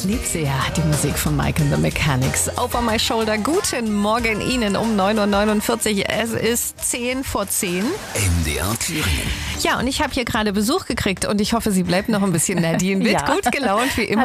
Ich liebe sie ja, die Musik von Mike and the Mechanics. Over My Shoulder. Guten Morgen Ihnen um 9.49 Uhr. Es ist 10 vor 10. MDR Thüringen. Ja, und ich habe hier gerade Besuch gekriegt und ich hoffe, sie bleibt noch ein bisschen. Nadine wird Ja. gut gelaunt wie immer.